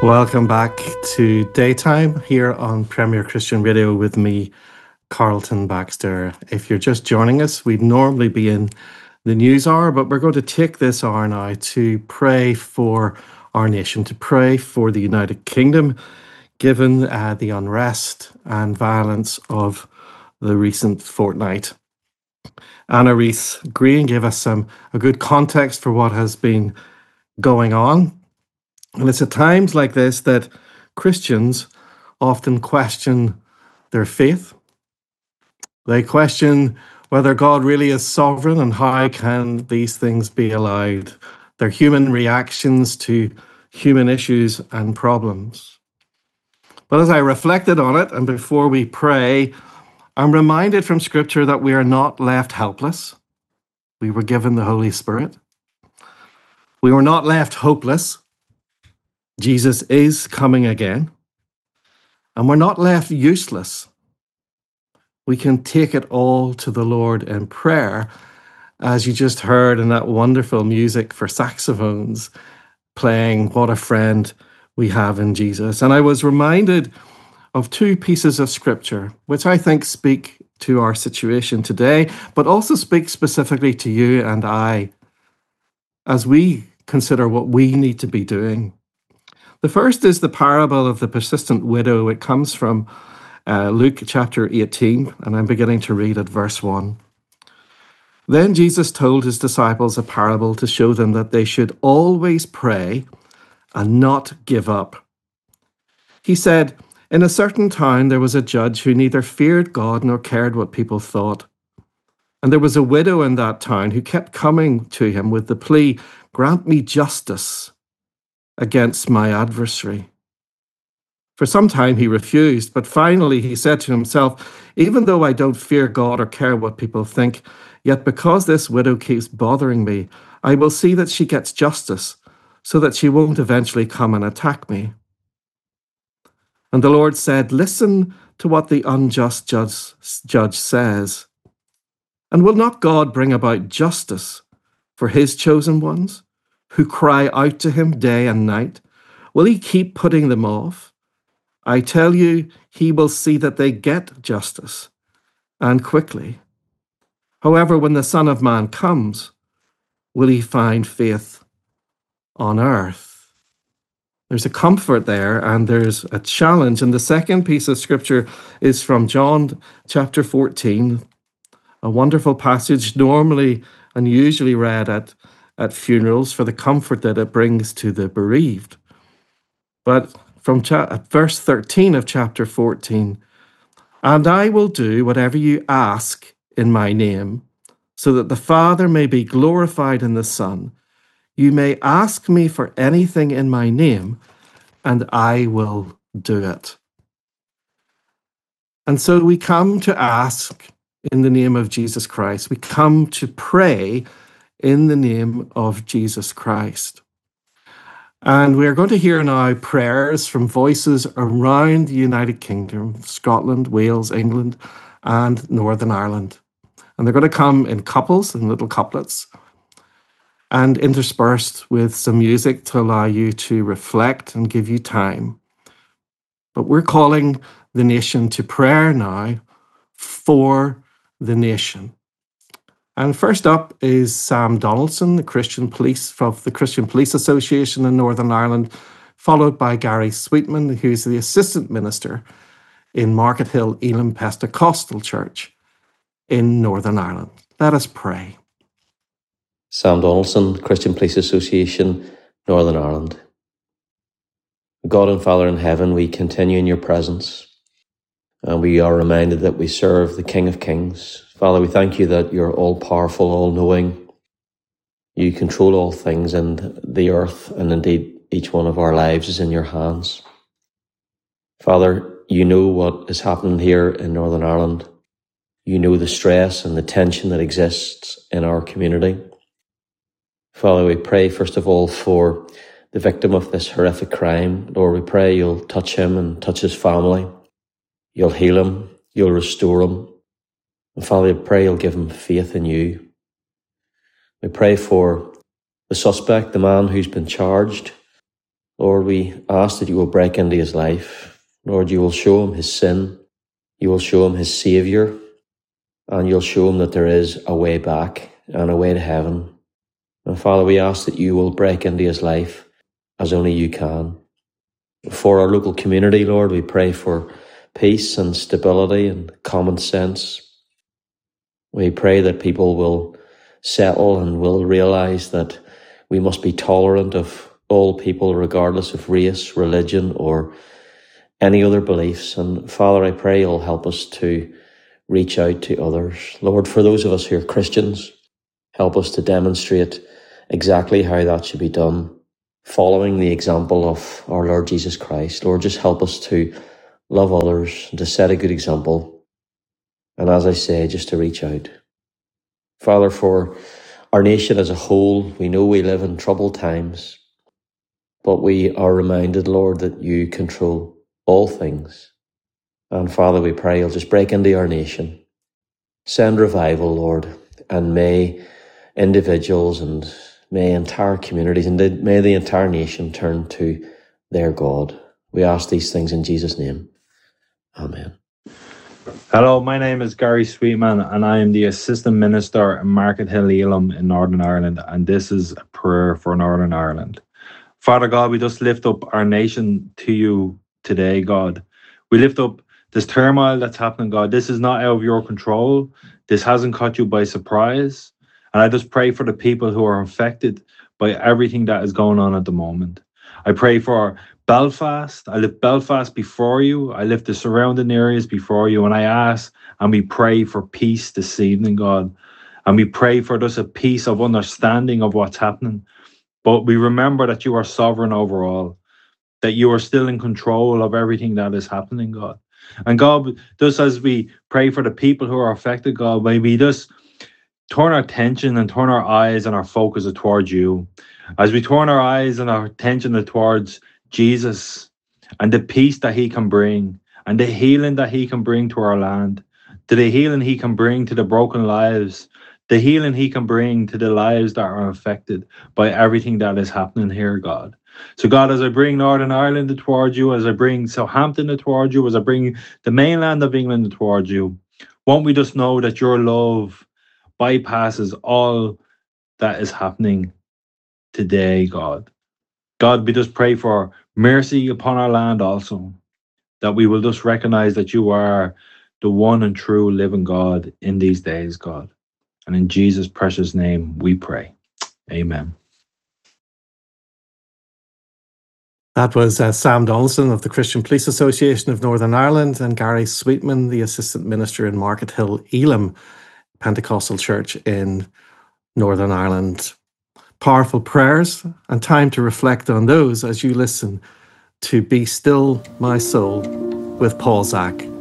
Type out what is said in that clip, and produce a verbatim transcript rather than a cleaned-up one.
Welcome back to Daytime here on Premier Christian Radio with me, Carlton Baxter. If you're just joining us, we'd normally be in the news hour, but we're going to take this hour now to pray for our nation, to pray for the United Kingdom, given uh, the unrest and violence of the recent fortnight. Anna Rees Green gave us some a good context for what has been going on. And it's at times like this that Christians often question their faith. They question whether God really is sovereign and how can these things be allowed. They're human reactions to human issues and problems. But as I reflected on it, and before we pray, I'm reminded from Scripture that we are not left helpless. We were given the Holy Spirit. We were not left hopeless. Jesus is coming again. And we're not left useless. We can take it all to the Lord in prayer, as you just heard in that wonderful music for saxophones playing What a Friend We Have in Jesus. And I was reminded of two pieces of Scripture, which I think speak to our situation today, but also speak specifically to you and I as we consider what we need to be doing. The first is the parable of the persistent widow. It comes from uh, Luke chapter eighteen, and I'm beginning to read at verse one. Then Jesus told his disciples a parable to show them that they should always pray and not give up. He said, in a certain town there was a judge who neither feared God nor cared what people thought. And there was a widow in that town who kept coming to him with the plea, grant me justice against my adversary. For some time he refused, but finally he said to himself, even though I don't fear God or care what people think, yet because this widow keeps bothering me, I will see that she gets justice so that she won't eventually come and attack me. And the Lord said, listen to what the unjust judge, judge says. And will not God bring about justice for his chosen ones, who cry out to him day and night? Will he keep putting them off? I tell you, he will see that they get justice, and quickly. However, when the Son of Man comes, will he find faith on earth? There's a comfort there, and there's a challenge. And the second piece of Scripture is from John chapter fourteen, a wonderful passage normally and usually read at at funerals for the comfort that it brings to the bereaved. But from cha- verse thirteen of chapter fourteen, and I will do whatever you ask in my name, so that the Father may be glorified in the Son. You may ask me for anything in my name, and I will do it. And so we come to ask in the name of Jesus Christ. We come to pray in the name of Jesus Christ. And we are going to hear now prayers from voices around the United Kingdom, Scotland, Wales, England, and Northern Ireland. And they're going to come in couples, in little couplets, and interspersed with some music to allow you to reflect and give you time. But we're calling the nation to prayer now for the nation. And first up is Sam Donaldson, the Christian Police of the Christian Police Association in Northern Ireland, followed by Gary Sweetman, who's the Assistant Minister in Market Hill Elim Pentecostal Church in Northern Ireland. Let us pray. Sam Donaldson, Christian Police Association, Northern Ireland. God and Father in heaven, we continue in your presence, and we are reminded that we serve the King of Kings. Father, we thank you that you're all-powerful, all-knowing. You control all things, and the earth, and indeed each one of our lives is in your hands. Father, you know what is happening here in Northern Ireland. You know the stress and the tension that exists in our community. Father, we pray first of all for the victim of this horrific crime. Lord, we pray you'll touch him and touch his family. You'll heal him. You'll restore him. And Father, we pray you'll give him faith in you. We pray for the suspect, the man who's been charged. Lord, we ask that you will break into his life. Lord, you will show him his sin. You will show him his Saviour. And you'll show him that there is a way back and a way to heaven. And Father, we ask that you will break into his life as only you can. For our local community, Lord, we pray for peace and stability and common sense. We pray that people will settle and will realise that we must be tolerant of all people regardless of race, religion or any other beliefs. And Father, I pray you'll help us to reach out to others. Lord, for those of us who are Christians, help us to demonstrate exactly how that should be done, following the example of our Lord Jesus Christ. Lord, just help us to love others and to set a good example. And as I say, just to reach out. Father, for our nation as a whole, we know we live in troubled times, but we are reminded, Lord, that you control all things. And Father, we pray you'll just break into our nation. Send revival, Lord, and may individuals and may entire communities and may the entire nation turn to their God. We ask these things in Jesus' name. Amen. Hello, my name is Gary Sweetman and I am the Assistant Minister in Market Hill, Elam in Northern Ireland, and this is a prayer for Northern Ireland. Father God, we just lift up our nation to you today, God. We lift up this turmoil that's happening, God. This is not out of your control. This hasn't caught you by surprise. And I just pray for the people who are affected by everything that is going on at the moment. I pray for Belfast. I lift Belfast before you. I lift the surrounding areas before you. And I ask and we pray for peace this evening, God. And we pray for just a peace of understanding of what's happening. But we remember that you are sovereign over all, that you are still in control of everything that is happening, God. And God, just as we pray for the people who are affected, God, may we just turn our attention and turn our eyes and our focus towards you. As we turn our eyes and our attention towards Jesus and the peace that he can bring and the healing that he can bring to our land, to the healing he can bring to the broken lives, the healing he can bring to the lives that are affected by everything that is happening here, God. So God, as I bring Northern Ireland towards you, as I bring Southampton towards you, as I bring the mainland of England towards you, won't we just know that your love bypasses all that is happening today, God. God, we just pray for mercy upon our land also, that we will just recognize that you are the one and true living God in these days, God. And in Jesus' precious name we pray. Amen. That was uh, Sam Donaldson of the Christian Police Association of Northern Ireland and Gary Sweetman, the Assistant Minister in Market Hill, Elam Pentecostal Church in Northern Ireland. Powerful prayers and time to reflect on those as you listen to Be Still My Soul with Paul Zach.